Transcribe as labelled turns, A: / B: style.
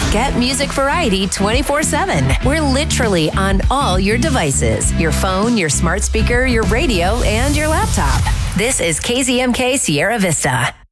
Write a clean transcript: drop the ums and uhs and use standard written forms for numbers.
A: Get music variety 24/7. We're literally on all your devices. Your phone, your smart speaker, your radio, and your laptop. This is KZMK Sierra Vista.